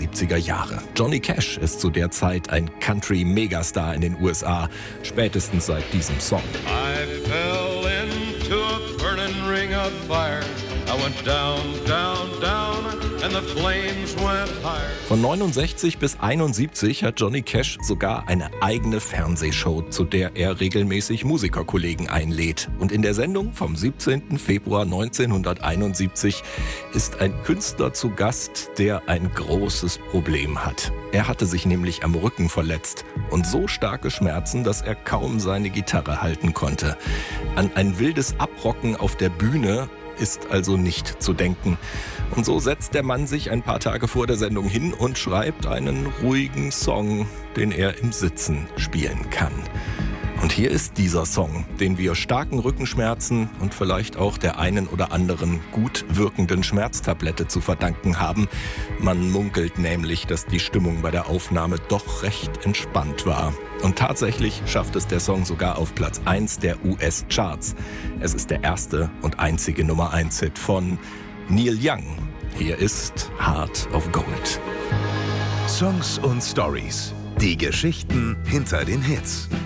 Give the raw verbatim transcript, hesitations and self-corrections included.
siebziger Jahre. Johnny Cash ist zu der Zeit ein Country-Megastar in den U S A, spätestens seit diesem Song. I fell into a burning ring of fire. I went down, down, down, and the flames went higher. Von neunundsechzig bis einundsiebzig hat Johnny Cash sogar eine eigene Fernsehshow, zu der er regelmäßig Musikerkollegen einlädt. Und in der Sendung vom siebzehnten Februar neunzehnhunderteinundsiebzig ist ein Künstler zu Gast, der ein großes Problem hat. Er hatte sich nämlich am Rücken verletzt und so starke Schmerzen, dass er kaum seine Gitarre halten konnte. An ein wildes Abrocken auf der Bühne ist also nicht zu denken. Und so setzt der Mann sich ein paar Tage vor der Sendung hin und schreibt einen ruhigen Song, den er im Sitzen spielen kann. Und hier ist dieser Song, den wir starken Rückenschmerzen und vielleicht auch der einen oder anderen gut wirkenden Schmerztablette zu verdanken haben. Man munkelt nämlich, dass die Stimmung bei der Aufnahme doch recht entspannt war. Und tatsächlich schafft es der Song sogar auf Platz eins der U S-Charts. Es ist der erste und einzige Nummer eins Hit von Neil Young. Hier ist Heart of Gold. Songs und Stories. Die Geschichten hinter den Hits.